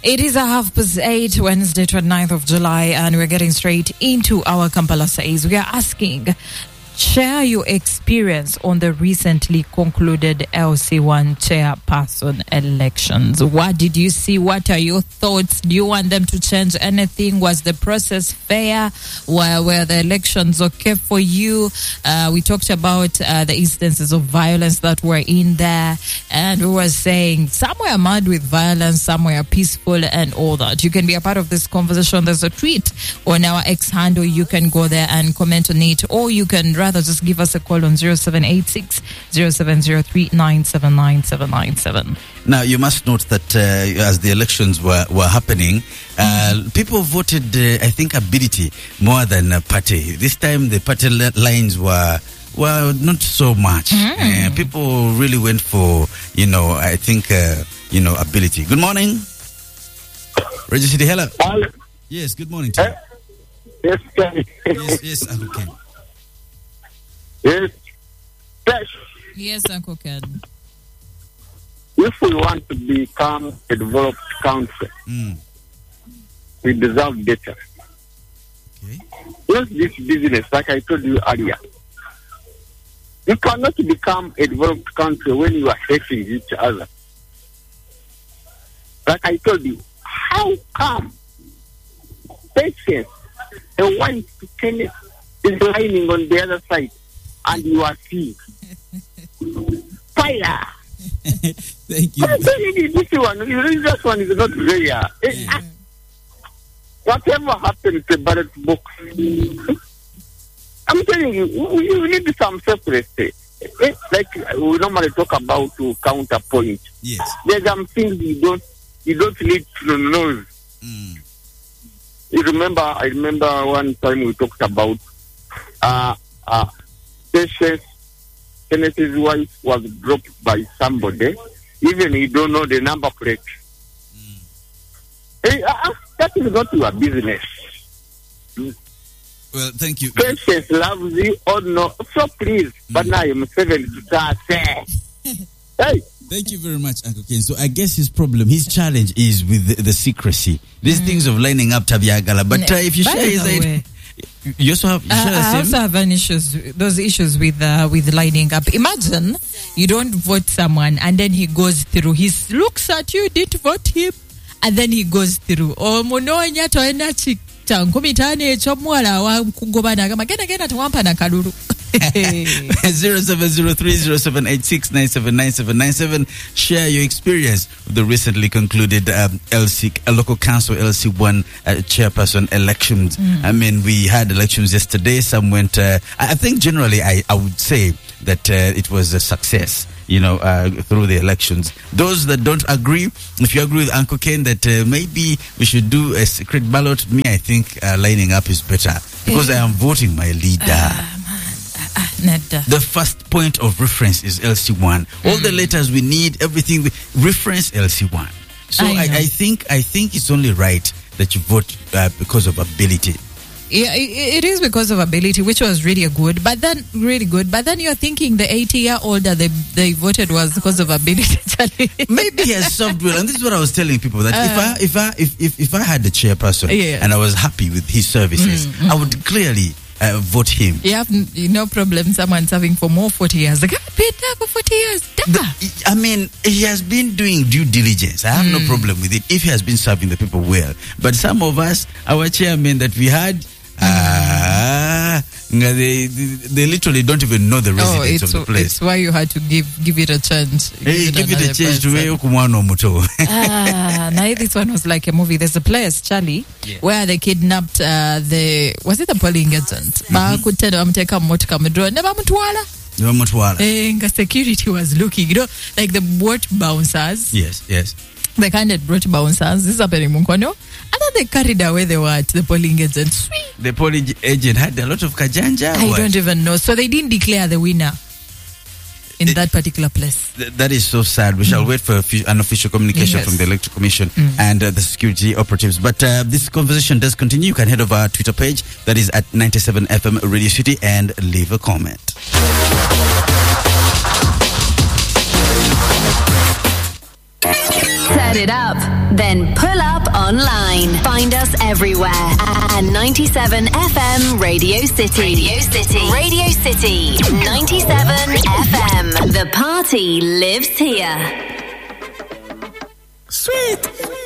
It is 8:30, Wednesday, 29th of July, and we're getting straight into our Kampala Says. We are asking, share your experience on the recently concluded LC1 chairperson elections. What did you see? What are your thoughts? Do you want them to change anything? Was the process fair? Were the elections okay for you? We talked about the instances of violence that were in there, and we were saying some were mad with violence, some were peaceful, and all that. You can be a part of this conversation. There's a tweet on our X handle. You can go there and comment on it, or you can rather just give us a call on 0786 0703 979 797. Now, you must note that as the elections were happening, people voted, I think, ability more than party. This time, the party lines were not so much. People really went for, I think, ability. Good morning. Reggie City, hello. Yes, good morning to you. Yes, Yes, okay. Yes. Yes, Uncle Ken. If we want to become a developed country, we deserve better. Okay. Not this business, like I told you earlier. You cannot become a developed country when you are hating each other. Like I told you, how come patience, a white tennis is lining on the other side and you are seeing fire? Thank you. But this one is not rare. Whatever happens to ballot box, I'm telling you, you need some separation. Like we normally talk about to counterpoint. Yes. There's some things you don't need to know. I remember one time we talked about Patience Kennedy's wife was dropped by somebody, even you don't know the number plate. That is not your business. Well, thank you. Patience loves you or no, so please. But now I'm 7 to say. Hey. Thank you very much, Uncle Ken. So I guess his challenge is with the secrecy. These things of lining up Tabiagala. But if you share his idea, you also have. I also have those issues with lining up. Imagine you don't vote someone and then he goes through. He looks at you, didn't vote him, and then he goes through. Oh, munonya toenda chikumitane chomwala wa kugobana kama gena tuwampa na kalulu. 07030786979797. Share your experience with the recently concluded local council LC1 chairperson elections. I mean, we had elections yesterday. Some went. I think generally, I would say that it was a success. Through the elections. Those that don't agree, if you agree with Uncle Ken that maybe we should do a secret ballot, me, I think lining up is better because I am voting my leader. The first point of reference is LC1. All the letters we need, everything reference LC1. So I think it's only right that you vote because of ability. Yeah, it is because of ability, which was really good. But then you're thinking the 80-year-old that they voted was because of ability. Maybe he has solved well, and this is what I was telling people that if I had the chairperson and I was happy with his services, I would clearly vote him. You have no problem. Someone serving for more 40 years. The guy paid that for 40 years. I mean, he has been doing due diligence. I have no problem with it if he has been serving the people well. But some of us, our chairman that we had, they literally don't even know the residents of the place. It's why you had to give it a chance. Give it a chance to now this one was like a movie. There's a place, Charlie, where they kidnapped was it the polling agent? Security was looking, like the boat bouncers. Yes. The kind of brought bouncers. This is happening Munkono. And then they carried away the polling agent. The polling agent had a lot of kajanja. I don't even know. So they didn't declare the winner in that particular place. That is so sad. We shall wait for an official communication from the Electoral Commission and the security operatives. But this conversation does continue. You can head over our Twitter page. That is at 97FM Radio City and leave a comment. Set it up. Then pull up online. Find us everywhere at 97 FM Radio City. Radio City. Radio City. 97 FM. The party lives here. Sweet.